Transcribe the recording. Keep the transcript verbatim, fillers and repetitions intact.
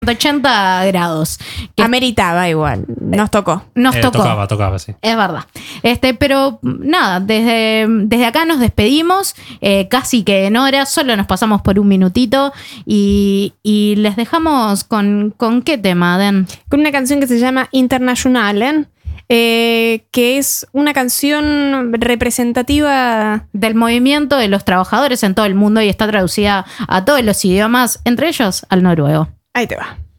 ochenta grados. Que ameritaba igual, nos tocó. Nos Eh, tocó. Tocaba, tocaba, sí. Es verdad. Este, pero nada, desde, desde acá nos despedimos, eh, casi que en hora, solo nos pasamos por un minutito y, y les dejamos con, con qué tema, Den. Con una canción que se llama Internationalen, eh, que es una canción representativa Del movimiento de los trabajadores en todo el mundo y está traducida a todos los idiomas, entre ellos al noruego. Ahí te va.